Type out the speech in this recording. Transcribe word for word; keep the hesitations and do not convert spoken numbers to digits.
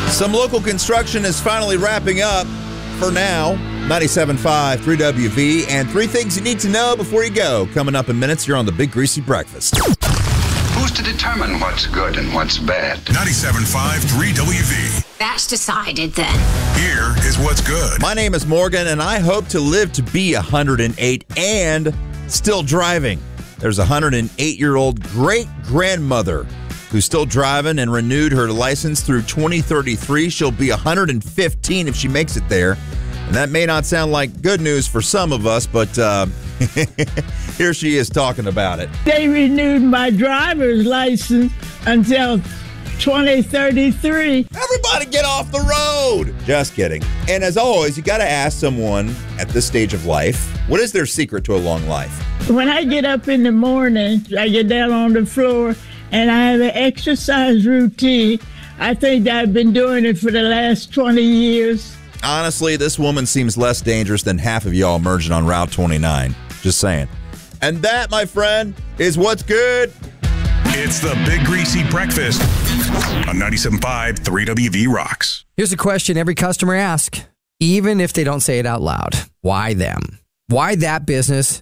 Some local construction is finally wrapping up for now. ninety-seven point five, three W V, and three things you need to know before you go. Coming up in minutes, you're on the Big Greasy Breakfast. Who's to determine what's good and what's bad? ninety-seven point five, three W V. That's decided then. Here is what's good. My name is Morgan, and I hope to live to be one hundred eight and still driving. There's a one hundred eight-year-old great-grandmother who's still driving and renewed her license through twenty thirty-three. She'll be one hundred fifteen if she makes it there. And that may not sound like good news for some of us, but uh, here she is talking about it. They renewed my driver's license until twenty thirty-three. Everybody get off the road. Just kidding. And as always, you got to ask someone at this stage of life, what is their secret to a long life? When I get up in the morning, I get down on the floor and I have an exercise routine. I think I've been doing it for the last twenty years. Honestly, this woman seems less dangerous than half of y'all merging on Route twenty-nine. Just saying. And that, my friend, is what's good. It's the Big Greasy Breakfast on ninety-seven point five, three W V Rocks. Here's a question every customer asks, even if they don't say it out loud. Why them? Why that business